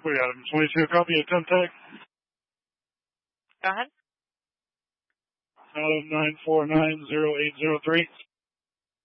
We got him. 22, copy at 10 tag. Go ahead. Adam 9490803.